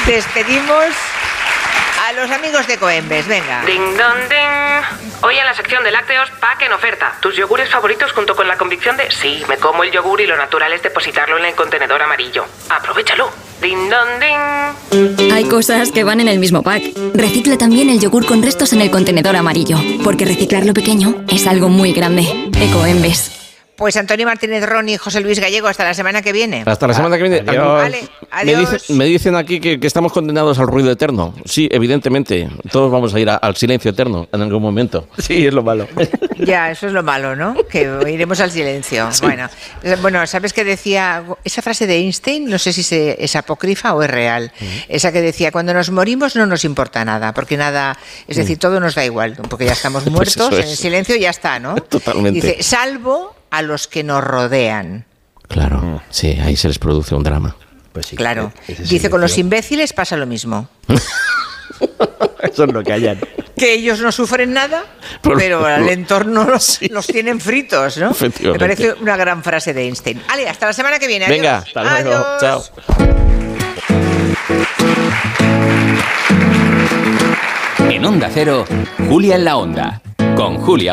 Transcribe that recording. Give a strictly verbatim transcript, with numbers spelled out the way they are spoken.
Despedimos a los amigos de Coembes, venga. Ding dong ding. Hoy en la sección de lácteos, pack en oferta. Tus yogures favoritos junto con la convicción de sí, me como el yogur y lo natural es depositarlo en el contenedor amarillo. Aprovéchalo. Ding dong ding. Hay cosas que van en el mismo pack. Recicla también el yogur con restos en el contenedor amarillo, porque reciclar lo pequeño es algo muy grande. Ecoembes. Pues Antonio Martínez Ron y José Luis Gallego, hasta la semana que viene. Hasta la semana que viene. Adiós. Vale, me, adiós. dicen, me dicen aquí que, que estamos condenados al ruido eterno. Sí, evidentemente. Todos vamos a ir a, al silencio eterno en algún momento. Sí, es lo malo. Ya, eso es lo malo, ¿no? Que iremos al silencio. Sí. Bueno, bueno, ¿sabes qué decía? Esa frase de Einstein, no sé si se, es apócrifa o es real. Uh-huh. Esa que decía, cuando nos morimos no nos importa nada, porque nada, es decir, uh-huh. todo nos da igual, porque ya estamos muertos, pues en el silencio ya está, ¿no? Totalmente. Dice, salvo a los que nos rodean. Claro, sí, ahí se les produce un drama. Pues sí, claro. Dice, con los imbéciles pasa lo mismo. Eso es lo que hayan. Que ellos no sufren nada, pero, pero al entorno los, sí. los tienen fritos, ¿no? Me parece una gran frase de Einstein. Ale, hasta la semana que viene. Adiós. Venga, hasta luego. Adiós. Chao. En Onda Cero, Julia en la Onda. Con Julia